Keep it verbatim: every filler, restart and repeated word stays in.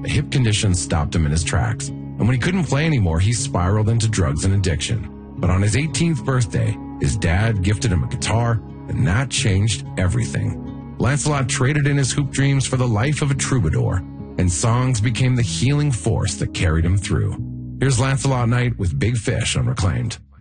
A hip condition stopped him in his tracks, and when he couldn't play anymore, he spiraled into drugs and addiction. But on his eighteenth birthday, his dad gifted him a guitar, and that changed everything. Lancelot traded in his hoop dreams for the life of a troubadour, and songs became the healing force that carried him through. Here's Lancelot Knight with Big Fish on Reclaimed.